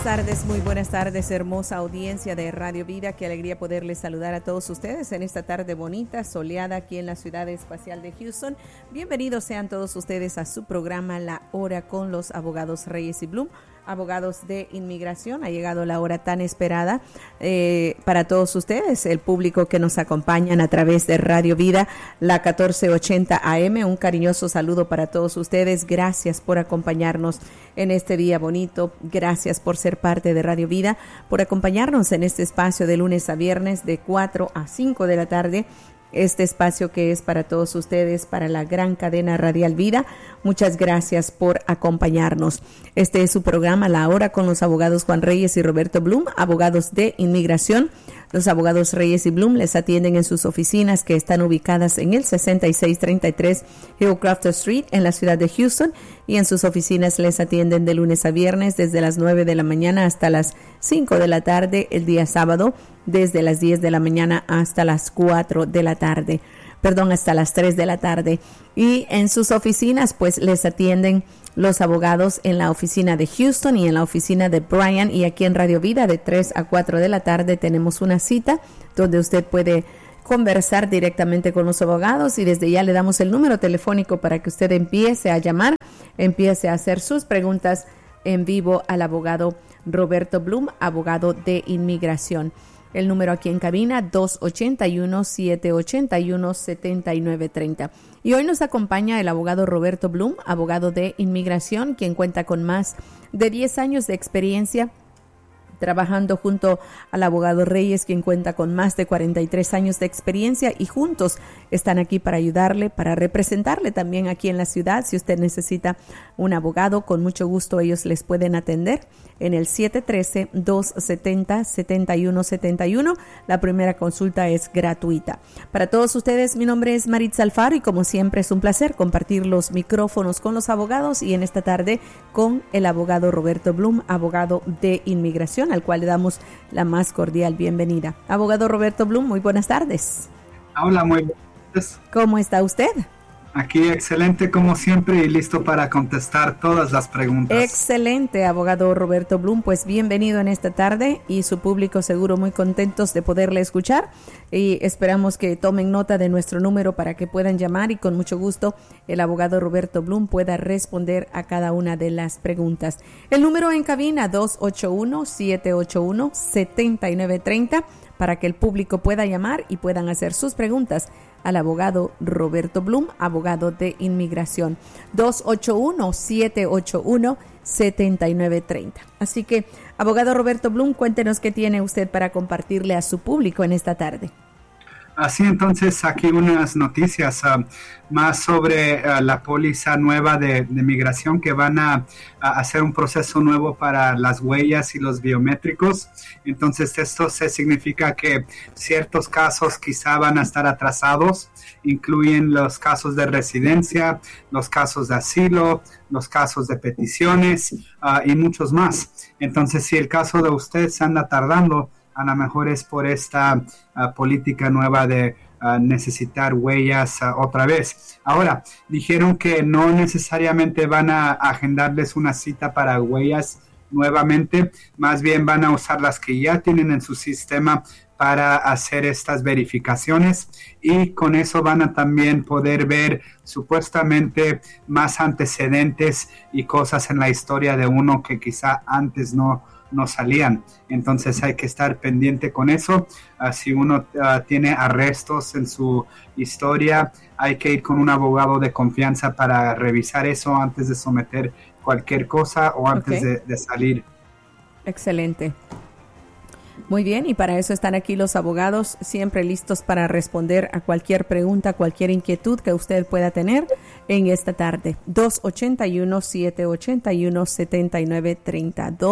muy buenas tardes, hermosa audiencia de Radio Vida. Qué alegría poderles saludar a todos ustedes en esta tarde bonita, soleada aquí en la ciudad espacial de Houston. Bienvenidos sean todos ustedes a su programa La Hora con los abogados Reyes y Bloom, abogados de inmigración. Ha llegado la hora tan esperada para todos ustedes, el público que nos acompañan a través de Radio Vida, la 1480 AM. Un cariñoso saludo para todos ustedes. Gracias por acompañarnos en este día bonito. Gracias por ser parte de Radio Vida, por acompañarnos en este espacio de lunes a viernes de 4 a 5 de la tarde. Este espacio que es para todos ustedes, para la gran cadena radial Vida. Muchas gracias por acompañarnos. Este es su programa La Hora con los abogados Juan Reyes y Roberto Bloom, abogados de inmigración. Los abogados Reyes y Bloom les atienden en sus oficinas que están ubicadas en el 6633 Hillcroft Street en la ciudad de Houston, y en sus oficinas les atienden de lunes a viernes desde las 9 de la mañana hasta las 5 de la tarde, el día sábado desde las 10 de la mañana hasta las 4 de la tarde. Hasta las 3 de la tarde. Y en sus oficinas pues les atienden los abogados en la oficina de Houston y en la oficina de Bryan, y aquí en Radio Vida de 3 a 4 de la tarde tenemos una cita donde usted puede conversar directamente con los abogados, y desde ya le damos el número telefónico para que usted empiece a llamar, empiece a hacer sus preguntas en vivo al abogado Roberto Bloom, abogado de inmigración. El número aquí en cabina, 281-781-7930. Y hoy nos acompaña el abogado Roberto Bloom, abogado de inmigración, quien cuenta con más de 10 años de experiencia trabajando junto al abogado Reyes, quien cuenta con más de 43 años de experiencia, y juntos están aquí para ayudarle, para representarle también aquí en la ciudad. Si usted necesita un abogado, con mucho gusto ellos les pueden atender en el 713-270-7171. La primera consulta es gratuita. Para todos ustedes, mi nombre es Maritza Alfaro y como siempre es un placer compartir los micrófonos con los abogados, y en esta tarde con el abogado Roberto Bloom, abogado de inmigración, al cual le damos la más cordial bienvenida. Abogado Roberto Bloom, muy buenas tardes. Hola, muy buenas tardes. ¿Cómo está usted? Aquí excelente como siempre y listo para contestar todas las preguntas. Excelente, abogado Roberto Bloom, pues bienvenido en esta tarde, y su público seguro muy contentos de poderle escuchar, y esperamos que tomen nota de nuestro número para que puedan llamar, y con mucho gusto el abogado Roberto Bloom pueda responder a cada una de las preguntas. El número en cabina, 281-781-7930, para que el público pueda llamar y puedan hacer sus preguntas al abogado Roberto Bloom, abogado de inmigración. 281-781-7930. Así que, abogado Roberto Bloom, cuéntenos qué tiene usted para compartirle a su público en esta tarde. Así entonces, aquí unas noticias más sobre la póliza nueva de migración, que van a hacer un proceso nuevo para las huellas y los biométricos. Entonces esto significa que ciertos casos quizá van a estar atrasados, incluyen los casos de residencia, los casos de asilo, los casos de peticiones y muchos más. Entonces, si el caso de usted se anda tardando, a lo mejor es por esta política nueva de necesitar huellas otra vez. Ahora, dijeron que no necesariamente van a agendarles una cita para huellas nuevamente, más bien van a usar las que ya tienen en su sistema para hacer estas verificaciones, y con eso van a también poder ver supuestamente más antecedentes y cosas en la historia de uno que quizá antes no salían. Entonces hay que estar pendiente con eso. Si uno tiene arrestos en su historia, hay que ir con un abogado de confianza para revisar eso antes de someter cualquier cosa o antes de salir. Excelente. Muy bien, y para eso están aquí los abogados, siempre listos para responder a cualquier pregunta, cualquier inquietud que usted pueda tener en esta tarde. 281-781-7930.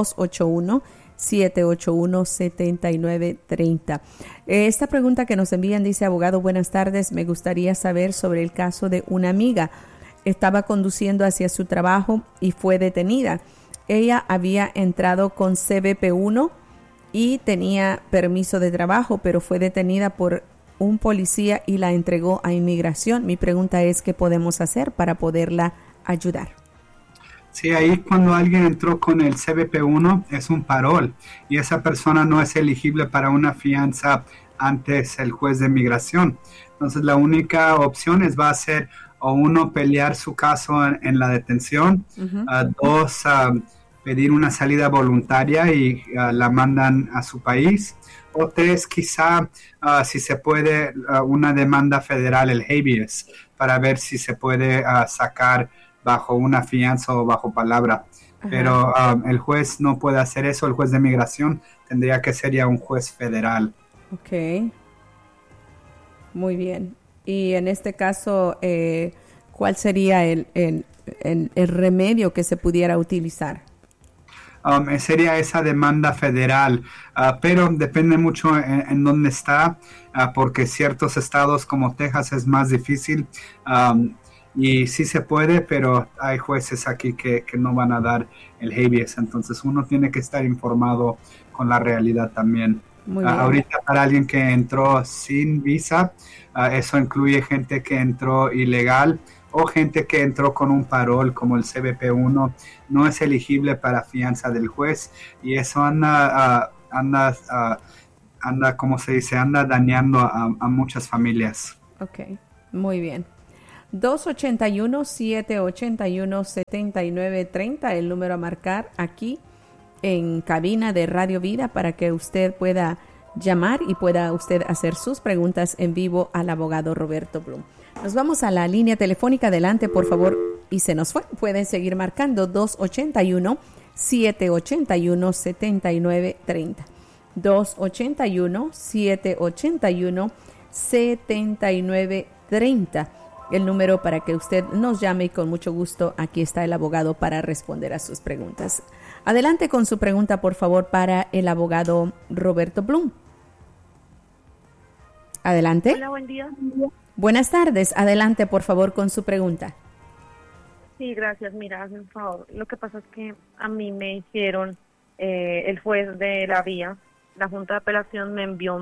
281-781-7930. Esta pregunta que nos envían dice: abogado, buenas tardes, me gustaría saber sobre el caso de una amiga. Estaba conduciendo hacia su trabajo y fue detenida. Ella había entrado con CBP1 y tenía permiso de trabajo, pero fue detenida por un policía y la entregó a inmigración. Mi pregunta es, ¿qué podemos hacer para poderla ayudar? Sí, ahí cuando alguien entró con el CBP-1 es un parol y esa persona no es elegible para una fianza antes el juez de migración. Entonces la única opción va a ser o uno pelear su caso en la detención, dos pedir una salida voluntaria y la mandan a su país, o tres quizá si se puede una demanda federal, el habeas, para ver si se puede sacar bajo una fianza o bajo palabra. Pero el juez no puede hacer eso, el juez de migración tendría que ser ya un juez federal. Ok, muy bien. Y en este caso, ¿cuál sería el remedio que se pudiera utilizar? Sería esa demanda federal, pero depende mucho en dónde está, porque ciertos estados como Texas es más difícil. Y sí se puede, pero hay jueces aquí que no van a dar el habeas, entonces uno tiene que estar informado con la realidad también. Ahorita para alguien que entró sin visa, eso incluye gente que entró ilegal o gente que entró con un parol como el CBP-1, no es elegible para fianza del juez y eso anda, ¿cómo se dice? Anda dañando a muchas familias. Ok, muy bien. 281-781-7930, el número a marcar aquí en cabina de Radio Vida para que usted pueda llamar y pueda usted hacer sus preguntas en vivo al abogado Roberto Blum. Nos vamos a la línea telefónica. Adelante, por favor. Y se nos fue. Pueden seguir marcando 281-781-7930. 281-781-7930. El número para que usted nos llame y con mucho gusto aquí está el abogado para responder a sus preguntas. Adelante con su pregunta, por favor, para el abogado Roberto Blum. Adelante. Hola, buen día. Buenas tardes. Adelante, por favor, con su pregunta. Sí, gracias. Mira, hazme un favor. Lo que pasa es que a mí me hicieron, el juez de la vía, la Junta de Apelación me envió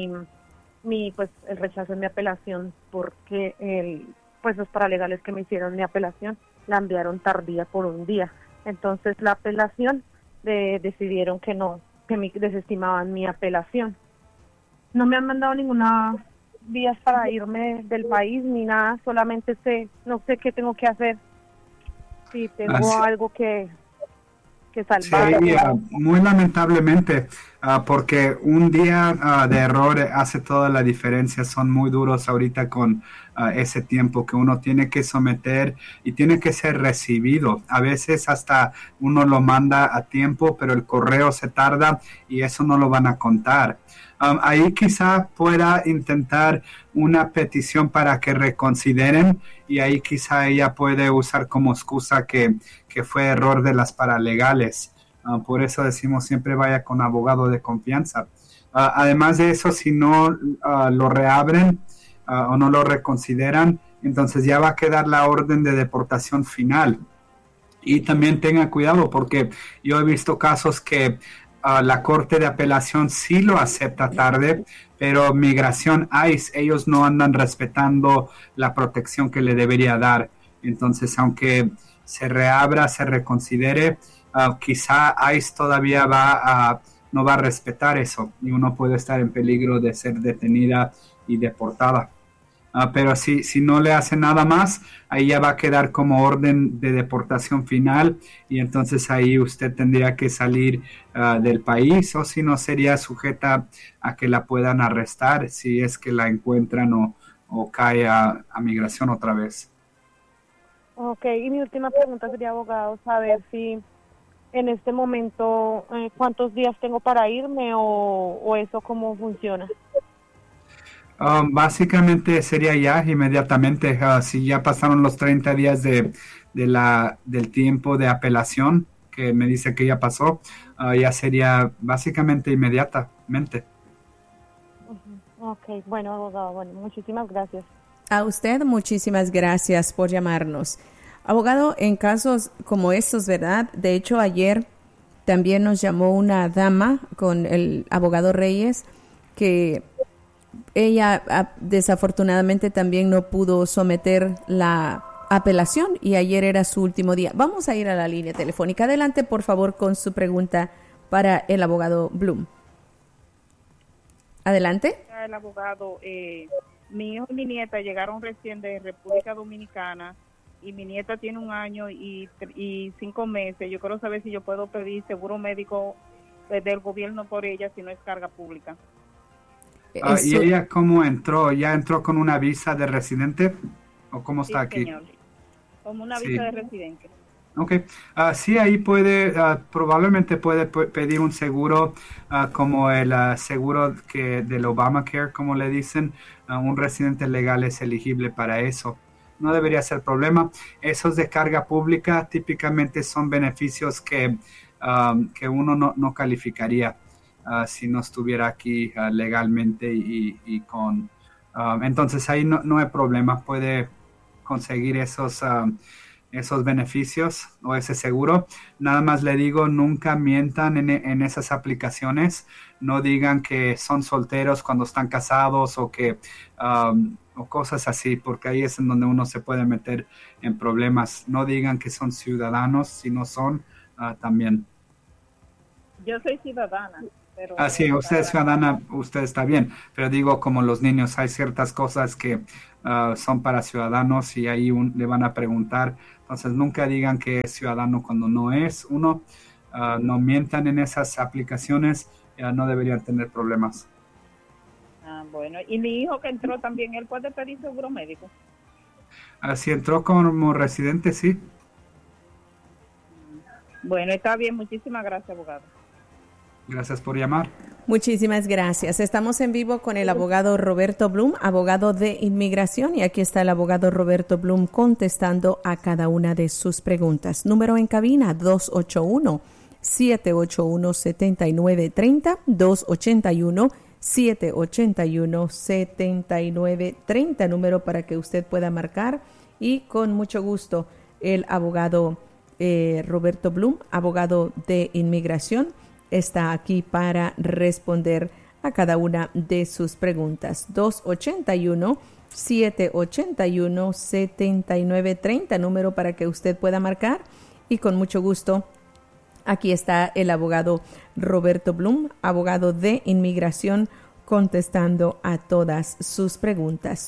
pues el rechazo de mi apelación porque pues los paralegales que me hicieron mi apelación la enviaron tardía por un día. Entonces la apelación decidieron que desestimaban mi apelación. No me han mandado ninguna vías para irme del país ni nada, solamente no sé qué tengo que hacer, si tengo algo que salvar. Sí, muy lamentablemente, porque un día de error hace toda la diferencia. Son muy duros ahorita con ese tiempo que uno tiene que someter y tiene que ser recibido. A veces hasta uno lo manda a tiempo, pero el correo se tarda y eso no lo van a contar. Ahí quizá pueda intentar una petición para que reconsideren y ahí quizá ella puede usar como excusa que fue error de las paralegales. Por eso decimos siempre vaya con abogado de confianza. Además de eso, si no lo reabren o no lo reconsideran, entonces ya va a quedar la orden de deportación final. Y también tengan cuidado porque yo he visto casos que la Corte de Apelación sí lo acepta tarde, pero Migración ICE, ellos no andan respetando la protección que le debería dar. Entonces, aunque se reabra, se reconsidere, quizá ICE todavía no va a respetar eso y uno puede estar en peligro de ser detenida y deportada. Pero si no le hace nada más, ahí ya va a quedar como orden de deportación final y entonces ahí usted tendría que salir del país o si no sería sujeta a que la puedan arrestar si es que la encuentran o cae a migración otra vez. Ok, y mi última pregunta sería, abogado, saber si en este momento cuántos días tengo para irme o eso cómo funciona. Básicamente sería ya inmediatamente, si ya pasaron los 30 días del tiempo de apelación que me dice que ya pasó, ya sería básicamente inmediatamente. Ok, bueno, abogado, muchísimas gracias. A usted muchísimas gracias por llamarnos. Abogado, en casos como estos, ¿verdad? De hecho, ayer también nos llamó una dama con el abogado Reyes que ella desafortunadamente también no pudo someter la apelación y ayer era su último día. Vamos a ir a la línea telefónica. Adelante, por favor, con su pregunta para el abogado Bloom. Adelante. El abogado, mi hijo y mi nieta llegaron recién de República Dominicana y mi nieta tiene 1 año y 5 meses. Yo quiero saber si yo puedo pedir seguro médico del gobierno por ella si no es carga pública. ¿Y ella cómo entró? ¿Ya entró con una visa de residente o cómo está aquí? Señor. Como una visa de residente. Ok, sí, ahí puede, probablemente puede pedir un seguro como el seguro del Obamacare, como le dicen. Un residente legal es elegible para eso. No debería ser problema. Esos de carga pública típicamente son beneficios que uno no calificaría si no estuviera aquí legalmente y con... entonces ahí no hay problema. Puede conseguir esos beneficios o ese seguro. Nada más le digo, nunca mientan en esas aplicaciones. No digan que son solteros cuando están casados o que o cosas así, porque ahí es en donde uno se puede meter en problemas. No digan que son ciudadanos, si no son, también. Yo soy ciudadana. Pero sí, usted es ciudadana, usted está bien, pero digo, como los niños, hay ciertas cosas que son para ciudadanos y ahí le van a preguntar. Entonces, nunca digan que es ciudadano cuando no es uno. No mientan en esas aplicaciones, no deberían tener problemas. Bueno, y mi hijo que entró también, ¿él puede pedir seguro médico? Si entró como residente, sí. Bueno, está bien, muchísimas gracias, abogado. Gracias por llamar. Muchísimas gracias. Estamos en vivo con el abogado Roberto Bloom, abogado de inmigración, y aquí está el abogado Roberto Bloom contestando a cada una de sus preguntas. Número en cabina 281-781-7930, 281-781-7930, número para que usted pueda marcar, y con mucho gusto el abogado Roberto Bloom, abogado de inmigración, está aquí para responder a cada una de sus preguntas. 281-781-7930, número para que usted pueda marcar, y con mucho gusto aquí está el abogado Roberto Bloom, abogado de inmigración, contestando a todas sus preguntas.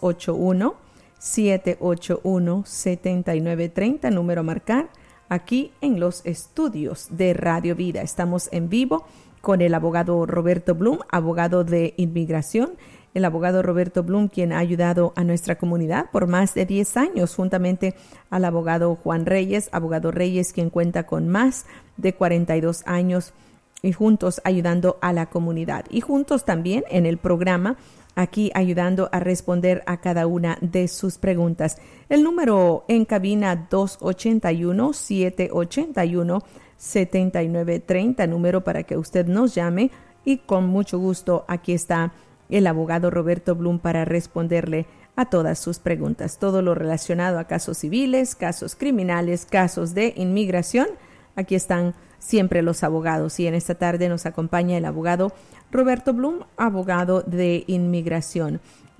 281-781-7930, número a marcar, aquí en los estudios de Radio Vida. Estamos en vivo con el abogado Roberto Bloom, abogado de inmigración. El abogado Roberto Bloom, quien ha ayudado a nuestra comunidad por más de 10 años, juntamente al abogado Juan Reyes, abogado Reyes, quien cuenta con más de 42 años, y juntos ayudando a la comunidad. Y juntos también en el programa, aquí ayudando a responder a cada una de sus preguntas. El número en cabina 281-781-7930, número para que usted nos llame, y con mucho gusto aquí está el abogado Roberto Bloom para responderle a todas sus preguntas. Todo lo relacionado a casos civiles, casos criminales, casos de inmigración, aquí están siempre los abogados, y en esta tarde nos acompaña el abogado Roberto Bloom, abogado de inmigración.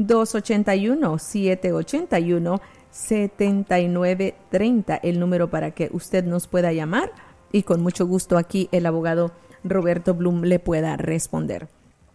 281-781-7930, el número para que usted nos pueda llamar, y con mucho gusto aquí el abogado Roberto Bloom le pueda responder.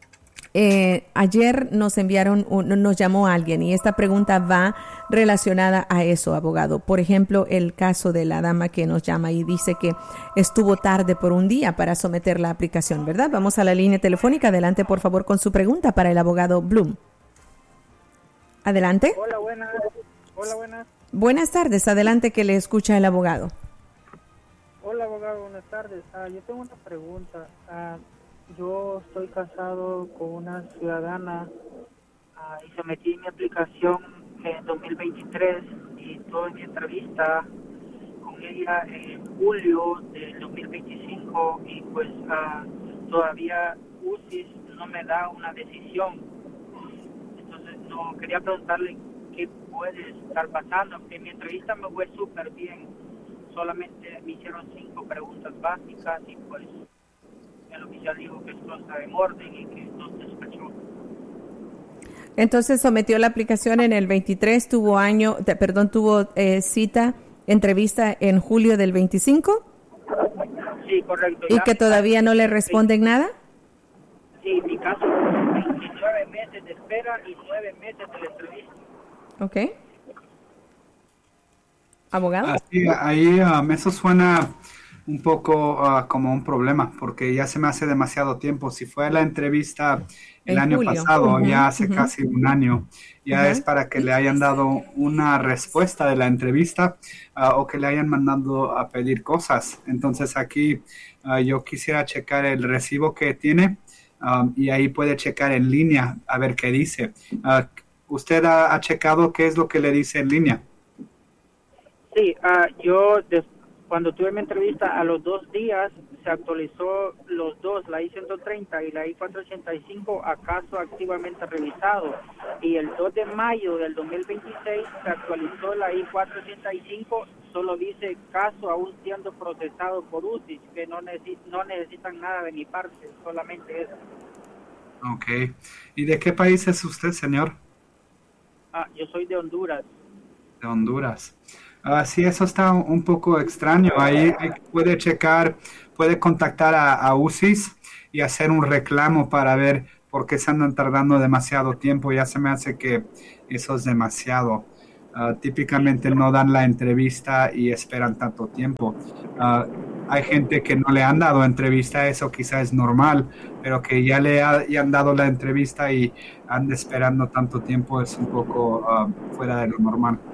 Ayer nos llamó alguien, y esta pregunta va relacionada a eso, abogado. Por ejemplo, el caso de la dama que nos llama y dice que estuvo tarde por un día para someter la aplicación, ¿verdad? Vamos a la línea telefónica. Adelante, por favor, con su pregunta para el abogado Bloom. Adelante. Hola, buenas. Hola, buenas. Buenas tardes. Adelante, que le escucha el abogado. Hola, abogado. Buenas tardes. Yo tengo una pregunta. Yo estoy casado con una ciudadana y sometí mi aplicación en 2023 y tuve mi entrevista con ella en julio del 2025 y pues todavía UCIS no me da una decisión. Entonces no quería preguntarle qué puede estar pasando. En mi entrevista me fue súper bien, solamente me hicieron 5 preguntas básicas y pues el oficial dijo que esto está en orden y que no se despachó. Entonces sometió la aplicación en el 23, tuvo cita, entrevista en julio del 25. Sí, correcto. ¿Y que todavía no le responden nada? Sí, mi caso, 29 meses de espera y 9 meses de la entrevista. Ok. ¿Abogado? Así, ahí eso suena un poco como un problema, porque ya se me hace demasiado tiempo. Si fue la entrevista el En año julio. pasado, ya hace casi un año, ya es para que le hayan dado una respuesta de la entrevista o que le hayan mandado a pedir cosas. Entonces aquí yo quisiera checar el recibo que tiene y ahí puede checar en línea a ver qué dice. ¿Usted ha checado qué es lo que le dice en línea? Sí, cuando tuve mi entrevista, a los 2 días se actualizó los dos, la I-130 y la I-485, a caso activamente revisado. Y el 2 de mayo del 2026 se actualizó la I-485, solo dice caso aún siendo procesado por UCI, que no necesitan nada de mi parte, solamente eso. Ok. ¿Y de qué país es usted, señor? Yo soy de Honduras. De Honduras. Sí, eso está un poco extraño. Ahí puede checar, puede contactar a UCIS y hacer un reclamo para ver por qué se andan tardando demasiado tiempo. Ya se me hace que eso es demasiado. Típicamente no dan la entrevista y esperan tanto tiempo. Hay gente que no le han dado entrevista, eso quizás es normal, pero que ya le han dado la entrevista y anda esperando tanto tiempo es un poco fuera de lo normal.